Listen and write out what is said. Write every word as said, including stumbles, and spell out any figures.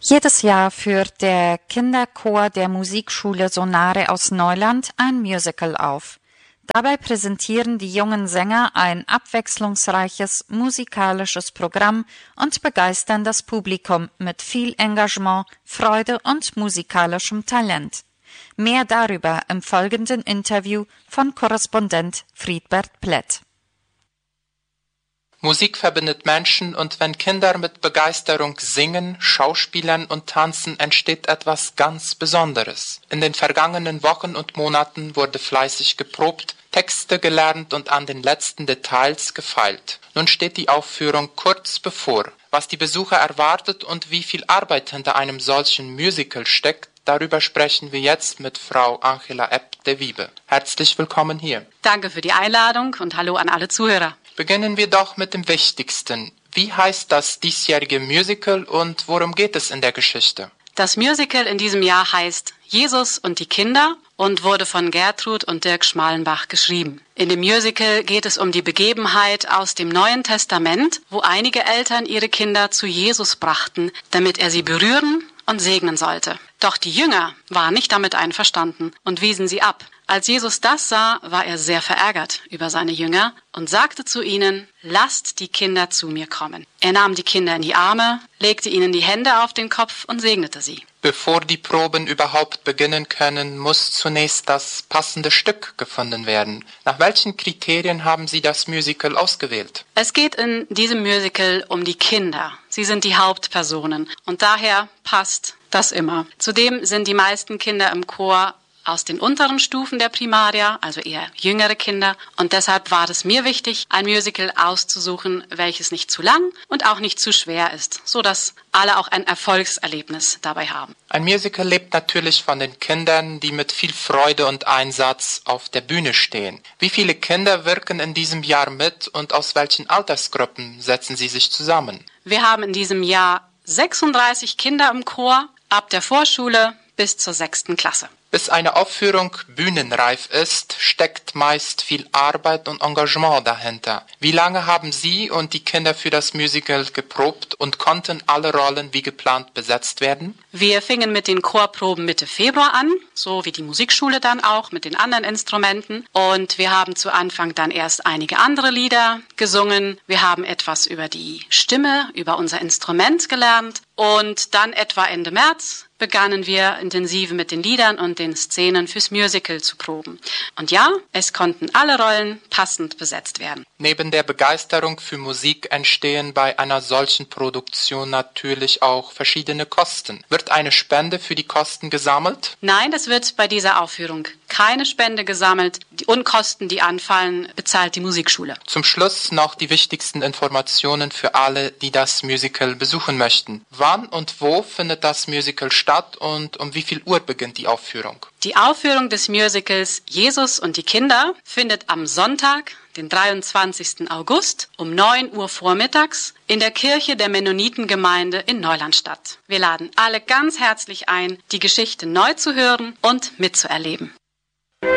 Jedes Jahr führt der Kinderchor der Musikschule Sonare aus Neuland ein Musical auf. Dabei präsentieren die jungen Sänger ein abwechslungsreiches musikalisches Programm und begeistern das Publikum mit viel Engagement, Freude und musikalischem Talent. Mehr darüber im folgenden Interview von Korrespondent Friedbert Plett. Musik verbindet Menschen, und wenn Kinder mit Begeisterung singen, schauspielern und tanzen, entsteht etwas ganz Besonderes. In den vergangenen Wochen und Monaten wurde fleißig geprobt, Texte gelernt und an den letzten Details gefeilt. Nun steht die Aufführung kurz bevor. Was die Besucher erwartet und wie viel Arbeit hinter einem solchen Musical steckt, darüber sprechen wir jetzt mit Frau Angela Epp de Wiebe. Herzlich willkommen hier. Danke für die Einladung und hallo an alle Zuhörer. Beginnen wir doch mit dem Wichtigsten. Wie heißt das diesjährige Musical und worum geht es in der Geschichte? Das Musical in diesem Jahr heißt Jesus und die Kinder und wurde von Gertrud und Dirk Schmalenbach geschrieben. In dem Musical geht es um die Begebenheit aus dem Neuen Testament, wo einige Eltern ihre Kinder zu Jesus brachten, damit er sie berühren und segnen sollte. Doch die Jünger waren nicht damit einverstanden und wiesen sie ab. Als Jesus das sah, war er sehr verärgert über seine Jünger und sagte zu ihnen: Lasst die Kinder zu mir kommen. Er nahm die Kinder in die Arme, legte ihnen die Hände auf den Kopf und segnete sie. Bevor die Proben überhaupt beginnen können, muss zunächst das passende Stück gefunden werden. Nach welchen Kriterien haben Sie das Musical ausgewählt? Es geht in diesem Musical um die Kinder. Sie sind die Hauptpersonen und daher passt das immer. Zudem sind die meisten Kinder im Chor aus den unteren Stufen der Primaria, also eher jüngere Kinder. Und deshalb war es mir wichtig, ein Musical auszusuchen, welches nicht zu lang und auch nicht zu schwer ist, sodass alle auch ein Erfolgserlebnis dabei haben. Ein Musical lebt natürlich von den Kindern, die mit viel Freude und Einsatz auf der Bühne stehen. Wie viele Kinder wirken in diesem Jahr mit und aus welchen Altersgruppen setzen sie sich zusammen? Wir haben in diesem Jahr sechsunddreißig Kinder im Chor, ab der Vorschule bis zur sechsten Klasse. Bis eine Aufführung bühnenreif ist, steckt meist viel Arbeit und Engagement dahinter. Wie lange haben Sie und die Kinder für das Musical geprobt und konnten alle Rollen wie geplant besetzt werden? Wir fingen mit den Chorproben Mitte Februar an, so wie die Musikschule dann auch mit den anderen Instrumenten. Und wir haben zu Anfang dann erst einige andere Lieder gesungen. Wir haben etwas über die Stimme, über unser Instrument gelernt. Und dann etwa Ende März begannen wir intensiv mit den Liedern und den Szenen fürs Musical zu proben. Und ja, es konnten alle Rollen passend besetzt werden. Neben der Begeisterung für Musik entstehen bei einer solchen Produktion natürlich auch verschiedene Kosten. Wird eine Spende für die Kosten gesammelt? Nein, es wird bei dieser Aufführung keine Spende gesammelt. Die Unkosten, die anfallen, bezahlt die Musikschule. Zum Schluss noch die wichtigsten Informationen für alle, die das Musical besuchen möchten. Wann und wo findet das Musical statt und um wie viel Uhr beginnt die Aufführung? Die Aufführung des Musicals Jesus und die Kinder findet am Sonntag, den dreiundzwanzigsten August um neun Uhr vormittags in der Kirche der Mennonitengemeinde in Neuland statt. Wir laden alle ganz herzlich ein, die Geschichte neu zu hören und mitzuerleben.